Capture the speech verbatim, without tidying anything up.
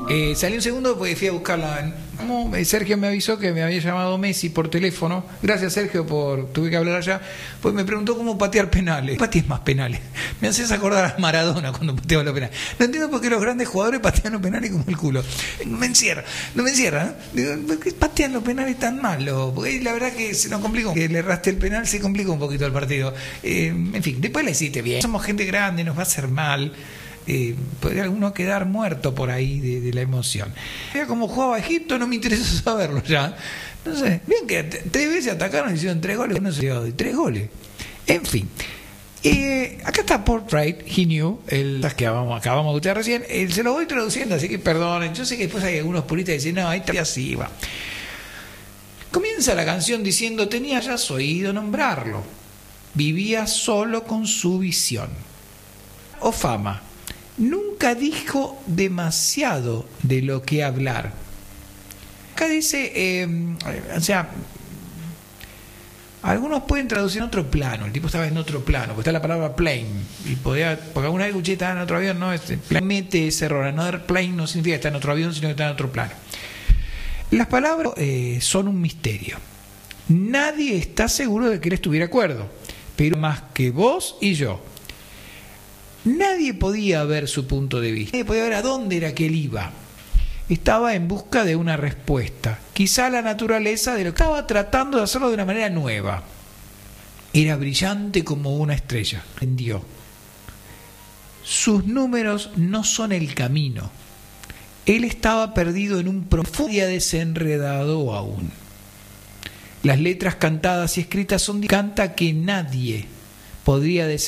Eh, salí un segundo porque fui a buscarla. No, Sergio me avisó que me había llamado Messi por teléfono. Gracias, Sergio, por tuve que hablar allá. Pues me preguntó cómo patear penales. Patees más penales. Me haces acordar a Maradona cuando pateaba los penales. No entiendo por qué los grandes jugadores patean los penales como el culo. No me encierra, no me encierra. ¿eh? ¿Por qué patean los penales tan malo? Porque la verdad que se nos complicó. Que le erraste el penal, se complicó un poquito el partido. Eh, en fin, después la hiciste bien. Somos gente grande, nos va a hacer mal. Eh, podría alguno quedar muerto por ahí de, de la emoción. Era como jugaba Egipto, no me interesa saberlo ya. No sé, bien que tres veces atacaron y hicieron tres goles, no sé, tres goles. En fin, eh, acá está Portrait, He Knew, el que acabamos, acabamos de escuchar recién. Eh, se lo voy traduciendo, así que perdonen. Yo sé que después hay algunos puristas que dicen, no, ahí está así, va. Comienza la canción diciendo, tenía ya oído nombrarlo, vivía solo con su visión. O fama. Nunca dijo demasiado de lo que hablar. Acá dice, eh, o sea, algunos pueden traducir en otro plano. El tipo estaba en otro plano, porque está la palabra plane. Y podía, porque alguna vez escuché estaba en otro avión, no, este, mete ese error. Another plane no significa que está en otro avión, sino que está en otro plano. Las palabras eh, son un misterio. Nadie está seguro de que él estuviera de acuerdo, pero más que vos y yo. Nadie podía ver su punto de vista. Nadie podía ver a dónde era que él iba. Estaba en busca de una respuesta. Quizá la naturaleza de lo que estaba tratando de hacerlo de una manera nueva. Era brillante como una estrella. Entendió. Sus números no son el camino. Él estaba perdido en un profundo y desenredado aún. Las letras cantadas y escritas son de canta que nadie podría decir.